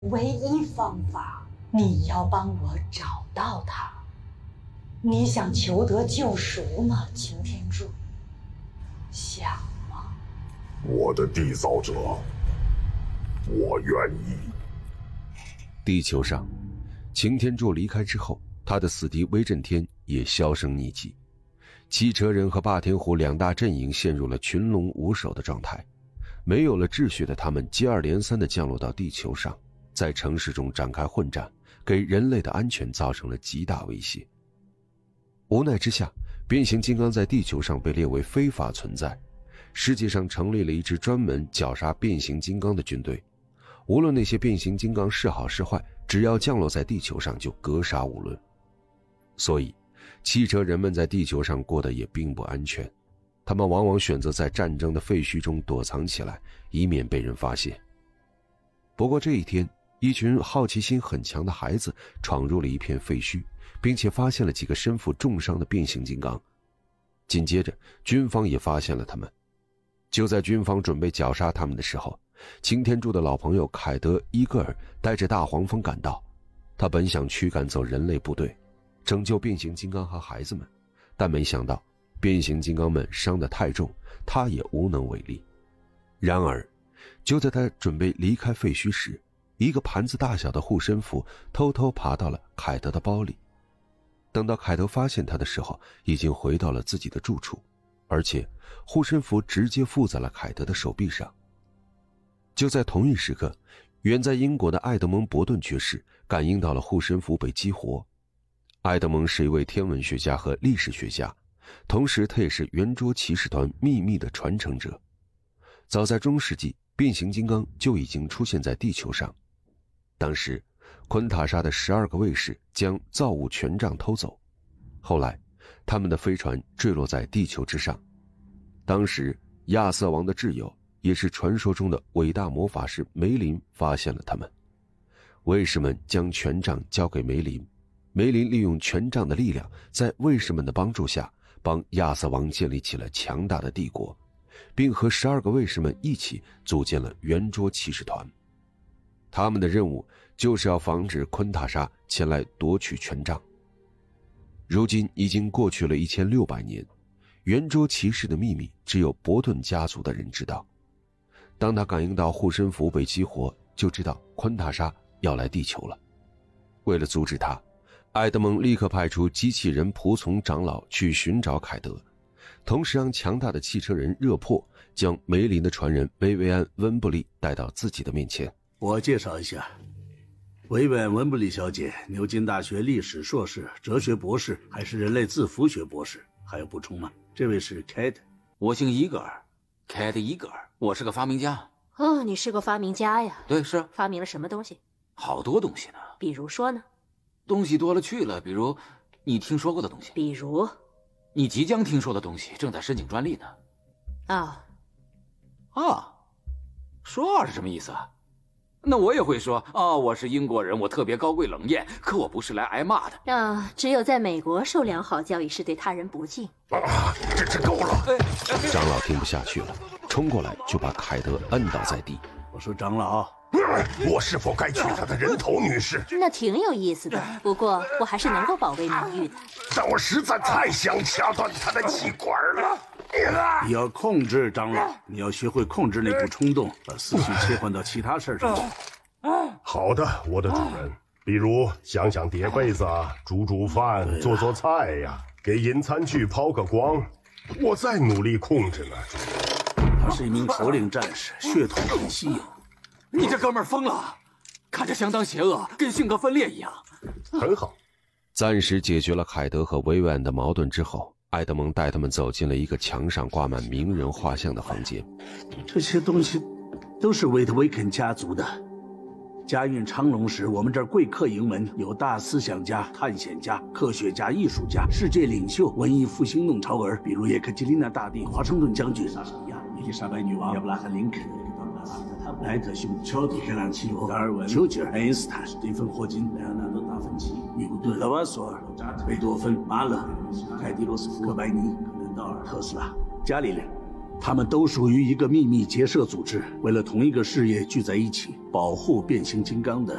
唯一方法，你要帮我找到他。你想求得救赎吗，擎天柱？想吗？ 我的缔造者，我愿意。 地球上，擎天柱离开之后，他的死敌威震天也销声匿迹。汽车人和霸天虎两大阵营陷入了群龙无首的状态，没有了秩序的他们接二连三地降落到地球上，在城市中展开混战，给人类的安全造成了极大威胁。无奈之下，变形金刚在地球上被列为非法存在，世界上成立了一支专门绞杀变形金刚的军队，无论那些变形金刚是好是坏，只要降落在地球上就格杀勿论。所以汽车人们在地球上过得也并不安全，他们往往选择在战争的废墟中躲藏起来，以免被人发现。不过这一天，一群好奇心很强的孩子闯入了一片废墟，并且发现了几个身负重伤的变形金刚。紧接着军方也发现了他们。就在军方准备绞杀他们的时候，擎天柱的老朋友凯德·伊戈尔带着大黄蜂赶到，他本想驱赶走人类部队，拯救变形金刚和孩子们，但没想到变形金刚们伤得太重，他也无能为力。然而就在他准备离开废墟时，一个盘子大小的护身符偷偷爬到了凯德的包里。等到凯德发现他的时候，已经回到了自己的住处，而且护身符直接附在了凯德的手臂上。就在同一时刻，远在英国的艾德蒙·伯顿爵士感应到了护身符被激活。艾德蒙是一位天文学家和历史学家，同时他也是圆桌骑士团秘密的传承者。早在中世纪，变形金刚就已经出现在地球上。当时昆塔莎的12个卫士将造物权杖偷走，后来他们的飞船坠落在地球之上。当时亚瑟王的挚友，也是传说中的伟大魔法师梅林发现了他们。卫士们将权杖交给梅林，梅林利用权杖的力量，在卫士们的帮助下，帮亚瑟王建立起了强大的帝国，并和12个卫士们一起组建了圆桌骑士团。他们的任务就是要防止昆塔莎前来夺取权杖。如今已经过去了1600年，圆桌骑士的秘密只有伯顿家族的人知道。当他感应到护身符被激活，就知道昆塔莎要来地球了。为了阻止他，艾德蒙立刻派出机器人仆从长老去寻找凯德，同时让强大的汽车人热破将梅林的传人薇薇安·温布利带到自己的面前。 我介绍一下，维维安·温布利小姐，牛津大学历史硕士、哲学博士，还是人类字符学博士。还有补充吗？这位是 Kate， 我姓伊戈尔 ，Kate 伊戈尔，我是个发明家。 哦，你是个发明家呀？ 对，是。 发明了什么东西？ 好多东西呢。 比如说呢？ 东西多了去了，比如你听说过的东西。 比如你即将听说的东西，正在申请专利呢。说是什么意思啊？那我也会说我是英国人，我特别高贵冷艳，可我不是来挨骂的。 只有在美国受良好教育是对他人不敬。 这够了！ 长老听不下去了，冲过来就把凯德摁倒在地。 我说长老， 我是否该娶她的人头女士？ 那挺有意思的，不过我还是能够保卫名誉的。 但我实在太想掐断她的气管了。 你要控制长老，你要学会控制那股冲动，把思绪切换到其他事上去。 好的，我的主人，比如想想叠被子啊，煮饭，做菜呀，给银餐具抛个光。我在努力控制呢。 他是一名头领战士，血统很稀有。 你这哥们儿疯了，看着相当邪恶，跟性格分裂一样。 很好。 暂时解决了凯德和薇薇安的矛盾之后，艾德蒙带他们走进了一个墙上挂满名人画像的房间。 这些东西都是维特维肯家族的。家运昌隆时，我们这儿贵客盈门，有大思想家、探险家、科学家、艺术家、世界领袖、文艺复兴弄潮儿，比如叶克捷琳娜大帝、华盛顿将军、莎士比亚、伊丽莎白女王、亚伯拉罕林肯、莱特兄弟、乔迪、米开朗基罗、达尔文、丘吉尔、爱因斯坦、史蒂芬霍金、莱昂纳多·达芬奇、牛顿、勒瓦索尔、贝多芬、马勒、凯迪罗斯福、哥白尼、可南道尔、特斯拉、伽利略。 他们都属于一个秘密结社组织，为了同一个事业聚在一起，保护变形金刚的